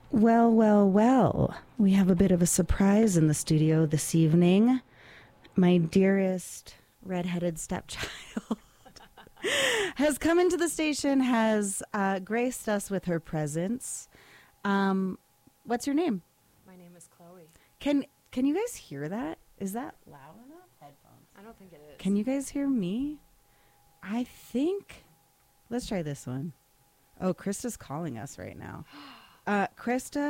Well, well, well. We have a bit of a surprise in the studio this evening. My dearest redheaded stepchild has come into the station, has graced us with her presence. What's your name? My name is Chloe. Can you guys hear that? Is that loud enough? Headphones. I don't think it is. Can you guys hear me? I think. Let's try this one. Oh, Krista's calling us right now. Krista,